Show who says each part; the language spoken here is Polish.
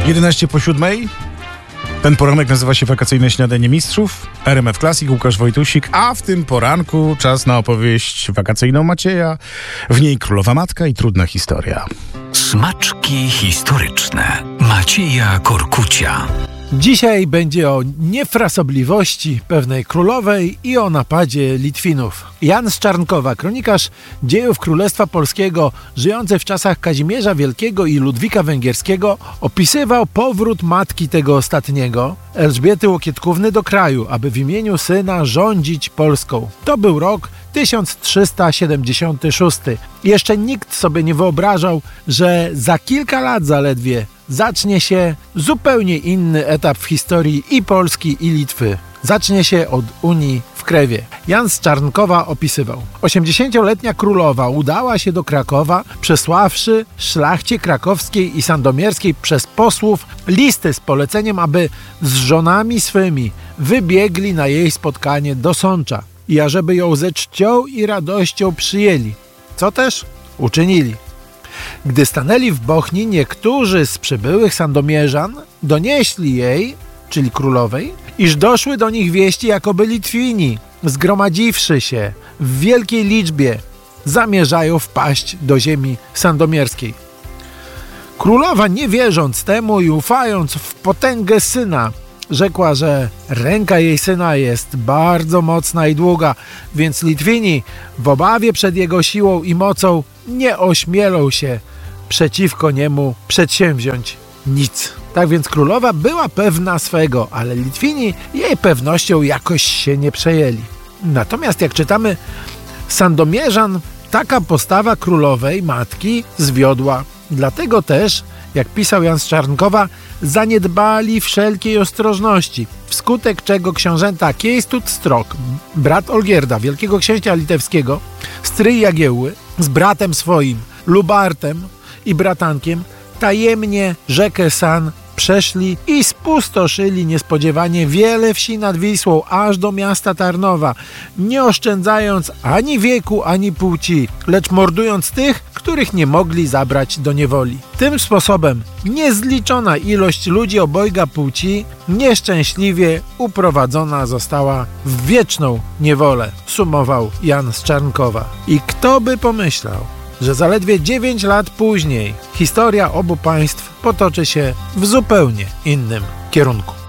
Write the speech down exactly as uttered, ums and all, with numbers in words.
Speaker 1: jedenaście po siódmej. Ten poranek nazywa się Wakacyjne Śniadanie Mistrzów. R M F Classic, Łukasz Wojtusik. A w tym poranku czas na opowieść wakacyjną Macieja. W niej Królowa Matka i trudna historia.
Speaker 2: Smaczki historyczne Macieja Korkucia.
Speaker 3: Dzisiaj będzie o niefrasobliwości pewnej królowej i o napadzie Litwinów. Jan z Czarnkowa, kronikarz dziejów Królestwa Polskiego, żyjący w czasach Kazimierza Wielkiego i Ludwika Węgierskiego, opisywał powrót matki tego ostatniego, Elżbiety Łokietkówny, do kraju, aby w imieniu syna rządzić Polską. To był rok tysiąc trzysta siedemdziesiąty szósty. Jeszcze nikt sobie nie wyobrażał, że za kilka lat zaledwie zacznie się zupełnie inny etap w historii i Polski, i Litwy. Zacznie się od Unii w Krewie. Jan z Czarnkowa opisywał: osiemdziesięcioletnia królowa udała się do Krakowa, przesławszy szlachcie krakowskiej i sandomierskiej przez posłów listy z poleceniem, aby z żonami swymi wybiegli na jej spotkanie do Sącza i ażeby ją ze czcią i radością przyjęli, co też uczynili. Gdy stanęli w Bochni, niektórzy z przybyłych sandomierzan donieśli jej, czyli królowej, iż doszły do nich wieści, jakoby Litwini, zgromadziwszy się w wielkiej liczbie, zamierzają wpaść do ziemi sandomierskiej. Królowa, nie wierząc temu i ufając w potęgę syna, rzekła, że ręka jej syna jest bardzo mocna i długa, więc Litwini w obawie przed jego siłą i mocą nie ośmielą się przeciwko niemu przedsięwziąć nic. Tak więc królowa była pewna swego, ale Litwini jej pewnością jakoś się nie przejęli. Natomiast jak czytamy sandomierzan, taka postawa królowej matki zwiodła. Dlatego też, jak pisał Jan z Czarnkowa, zaniedbali wszelkiej ostrożności, wskutek czego książęta Kiejstud-Strok, brat Olgierda, wielkiego księcia litewskiego, stryj Jagiełły, z bratem swoim, Lubartem i bratankiem, tajemnie rzekę San przeszli i spustoszyli niespodziewanie wiele wsi nad Wisłą, aż do miasta Tarnowa, nie oszczędzając ani wieku, ani płci, lecz mordując tych, których nie mogli zabrać do niewoli. Tym sposobem niezliczona ilość ludzi obojga płci nieszczęśliwie uprowadzona została w wieczną niewolę, sumował Jan z Czarnkowa. I kto by pomyślał, że zaledwie dziewięć lat później historia obu państw potoczy się w zupełnie innym kierunku.